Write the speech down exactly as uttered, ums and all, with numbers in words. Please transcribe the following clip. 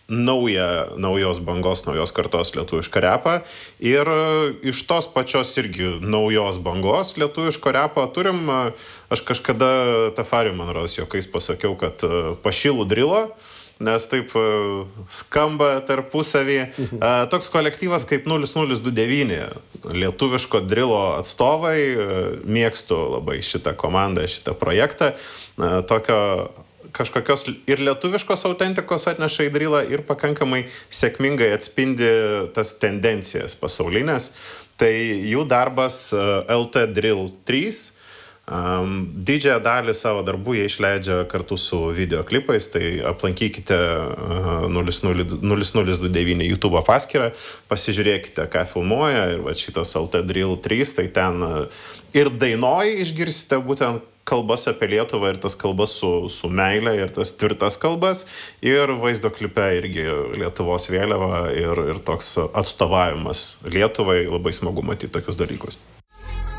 naują, naujos bangos, naujos kartos lietuvišką repą. Ir iš tos pačios irgi naujos bangos lietuviško repo turim, aš kažkada Tafariu, man rodos, juokais pasakiau, kad pašilų drilo, nes taip skamba tarpusavį. Toks kolektyvas kaip nulis nulis du devyni, lietuviško drilo atstovai, mėgstu labai šitą komandą, šitą projektą. Tokio kažkokios ir lietuviškos autentikos atneša į drilą ir pakankamai sėkmingai atspindi tas tendencijas pasaulinės. Tai jų darbas L T Drill trys. Um, didžiąją dalį savo darbų jie išleidžia kartu su videoklipais, tai aplankykite uh, nulis nulis du devyni YouTube paskyrą, pasižiūrėkite, ką filmuoja, ir va šitas L T Drill trys, tai ten uh, ir dainoj išgirsite būtent kalbas apie Lietuvą ir tas kalbas su, su meile ir tas tvirtas kalbas, ir vaizdo klipe irgi Lietuvos vėliava ir, ir toks atstovavimas Lietuvai, labai smagu matyti tokius dalykus.